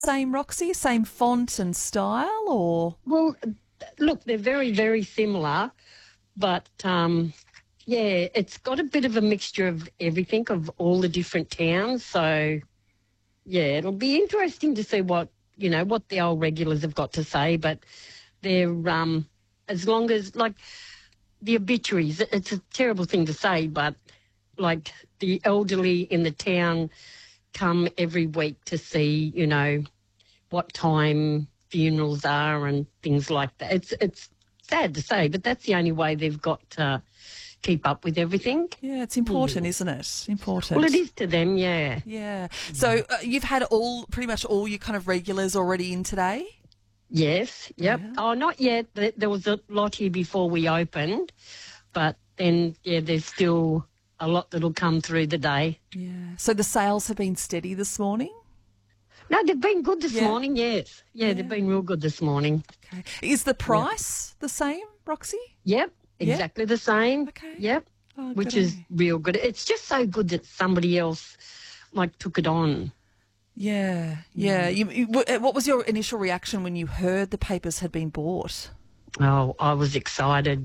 Same, Roxy? Same font and style, or? Well, look, they're very, very similar, but yeah, it's got a bit of a mixture of everything, of all the different towns. So, yeah, it'll be interesting to see what the old regulars have got to say. But they're, as long as, like, the obituaries, it's a terrible thing to say, but, like, the elderly in the town come every week to see, what time funerals are and things like that. It's sad to say, but that's the only way they've got to keep up with everything. Yeah, it's important, isn't it? Important. Well, it is to them, yeah. Yeah. So you've had pretty much all your kind of regulars already in today? Yes, yep. Yeah. Oh, not yet. There was a lot here before we opened, but then, yeah, there's still a lot that'll come through the day. Yeah. So the sales have been steady this morning? No, they've been good this morning, yes. Yeah, they've been real good this morning. Okay. Is the price the same, Roxy? Yep, exactly the same. Okay. Yep, Oh, which good is on you. real good. It's just so good that somebody else, took it on. Yeah, yeah. What was your initial reaction when you heard the papers had been bought? Oh, I was excited.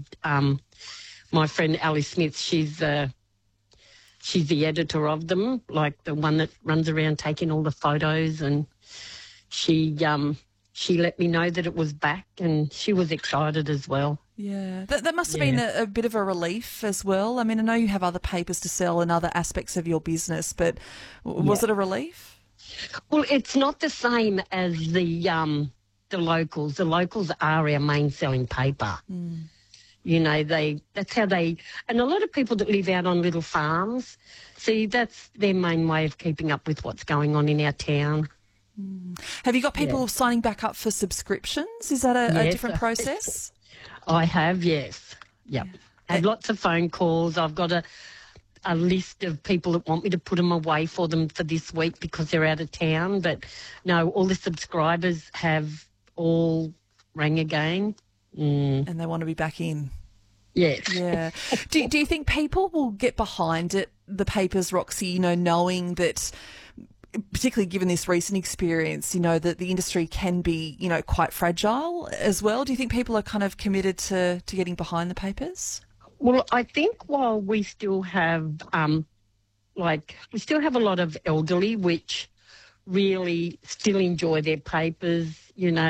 My friend Ali Smith, she's the editor of them, like the one that runs around taking all the photos, and she let me know that it was back, and she was excited as well. Yeah, that must have been a bit of a relief as well. I mean, I know you have other papers to sell and other aspects of your business, but was it a relief? Well, it's not the same as the locals. The locals are our main selling paper. That's how they, and a lot of people that live out on little farms, see, that's their main way of keeping up with what's going on in our town. Have you got people signing back up for subscriptions? Is that a different process? I have, yes. Yep. Had lots of phone calls. I've got a list of people that want me to put them away for them for this week because they're out of town. But no, all the subscribers have all rang again. And they want to be back in. Yes. Yeah. Do you think people will get behind it, the papers, Roxy, knowing that, particularly given this recent experience, that the industry can be, quite fragile as well? Do you think people are kind of committed to getting behind the papers? Well, I think while we still have, we still have a lot of elderly which really still enjoy their papers,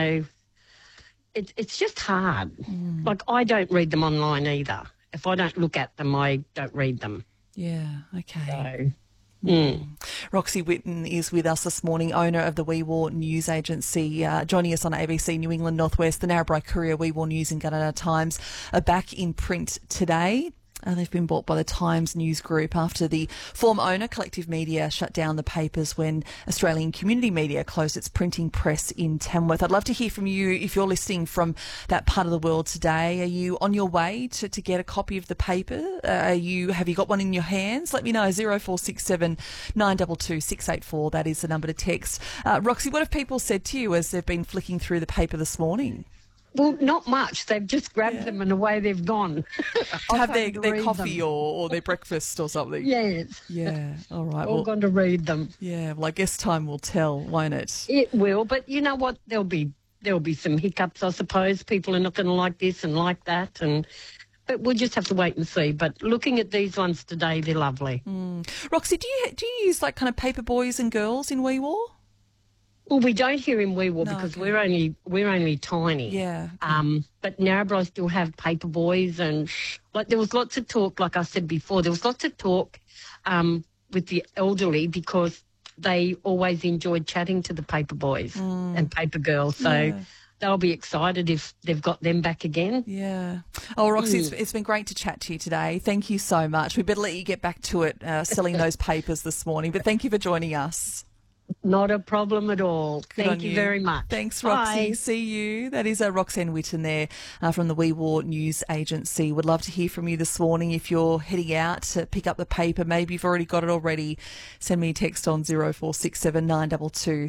It's just hard. Like, I don't read them online either. If I don't look at them, I don't read them. Yeah, okay. So, Roxy Whitten is with us this morning, owner of the Wee Waa News Agency, joining us on ABC New England Northwest. The Narrabri Courier, Wee Waa News and Gunnedah Times are back in print today. They've been bought by the Times News Group after the former owner, Collective Media, shut down the papers when Australian Community Media closed its printing press in Tamworth. I'd love to hear from you if you're listening from that part of the world today. Are you on your way to get a copy of the paper? Have you got one in your hands? Let me know. 0467 922 684. That is the number to text. Roxy, what have people said to you as they've been flicking through the paper this morning? well, not much. They've just grabbed them and away they've gone. To have their coffee or their breakfast or something. Yes. Yeah, all right. All gone to read them. Yeah, well, I guess time will tell, won't it? It will, but you know what? There'll be some hiccups, I suppose. People are not going to like this and like that, but we'll just have to wait and see. But looking at these ones today, they're lovely. Roxy, do you use like kind of paper boys and girls in Wee Waa? Well, we don't hear in Wee Waa because we're only tiny. Yeah. But Narrabri still have paper boys, and like there was lots of talk. Like I said before, there was lots of talk with the elderly because they always enjoyed chatting to the paper boys and paper girls. So they'll be excited if they've got them back again. Yeah. Oh, Roxy, it's been great to chat to you today. Thank you so much. We better let you get back to it, selling those papers this morning. But thank you for joining us. Not a problem at all. Thank you very much. Thanks, Roxy. Bye. See you. That is Roxanne Whitten there from the Wee Waa News Agency. Would love to hear from you this morning. If you're heading out to pick up the paper, maybe you've already got it already, send me a text on 0467 922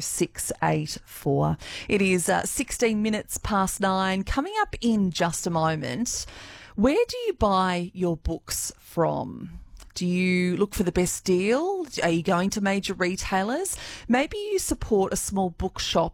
684. It is 16 minutes past 9. Coming up in just a moment, where do you buy your books from? Do you look for the best deal? Are you going to major retailers? Maybe you support a small bookshop